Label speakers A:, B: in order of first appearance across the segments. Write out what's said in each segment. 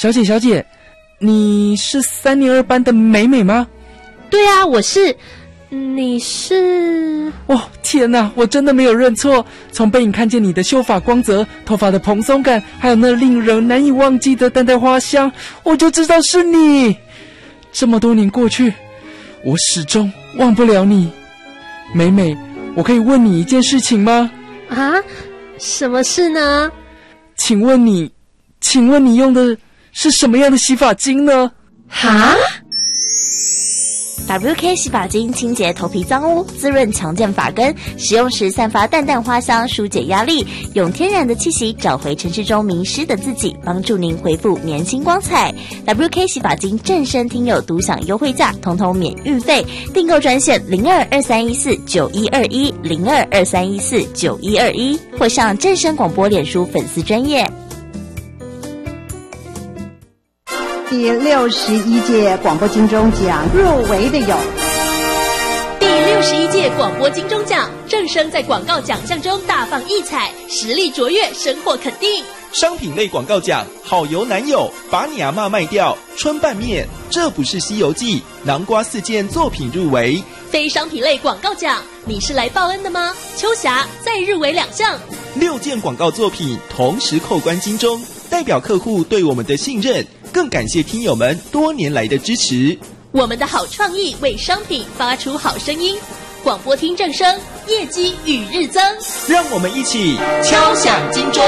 A: 小姐，你是3年2班的美美吗？
B: 对啊，我是。你是？
A: 哦，天哪，我真的没有认错。从背影看见你的秀发光泽、头发的蓬松感，还有那令人难以忘记的淡淡花香，我就知道是你。这么多年过去，我始终忘不了你。美美，我可以问你一件事情吗？
B: 啊？什么事呢？
A: 请问你用的是什么样的洗发精呢？
B: 哈
C: ？WK 洗发精清洁头皮脏污，滋润强健发根，使用时散发淡淡花香，疏解压力，用天然的气息找回城市中迷失的自己，帮助您恢复年轻光彩。WK 洗发精正声听友独享优惠价，统统免运费，订购专线0223149121 0223149121，或上正声广播脸书粉丝专页。
D: 第61届广播金钟奖入围的有
E: 第61届广播金钟奖，正声在广告奖项中大放异彩，实力卓越，深获肯定。
F: 商品类广告奖，好油男友，把你阿嬷卖掉，春拌面，这不是西游记，南瓜4件作品入围。
E: 非商品类广告奖，你是来报恩的吗？秋霞再入围2项
F: ，6件广告作品同时扣关金钟，代表客户对我们的信任，更感谢听友们多年来的支持。
E: 我们的好创意为商品发出好声音，广播听正声，业绩与日增。
F: 让我们一起敲响金钟。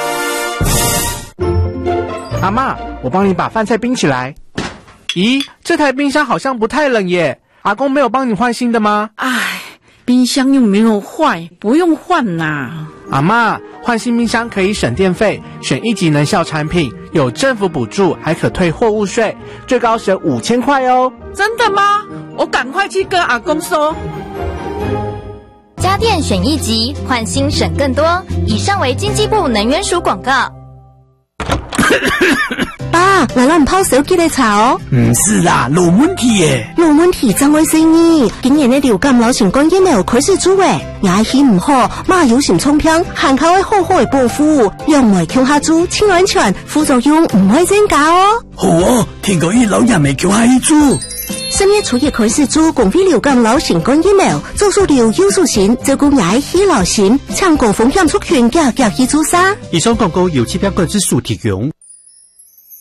G: 阿嬷，我帮你把饭菜冰起来。咦，这台冰箱好像不太冷耶，阿公没有帮你换新的吗？
H: 唉，冰箱又没有坏，不用换啦。
G: 阿嬷，换新冰箱可以省电费，选1级能效产品，有政府补助，还可退货物税，最高省5000块哦。
H: 真的吗？我赶快去跟阿公说。
I: 家电选1级，换新省更多。以上为经济部能源署广告。
J: 爸，来咱泡手机的茶哦。
K: 不是啦，有问题耶。
J: 有问题怎会生呢？今年的流感流行感染有开始做诶，牙齿唔好，马有心冲偏，含口会好好的保护，用袂扣下猪，清安全，副作用唔会增加哦。
K: 好哦，听过伊老人未扣下猪。
J: 深夜初夜开始做共非流感流行感染了，做出流优素型，照顾牙齿流行，抢高风险出拳，加去做啥？
L: 以上广告由7标管制署提供。